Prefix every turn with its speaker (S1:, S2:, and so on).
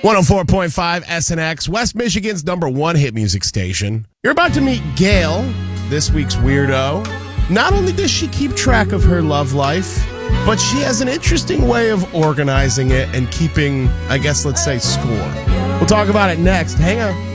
S1: 104.5 SNX, West Michigan's number one hit music station. You're about to meet Gail, this week's weirdo. Not only does she keep track of her love life, but she has an interesting way of organizing it and keeping, I guess, let's say, score. We'll talk about it next. Hang on.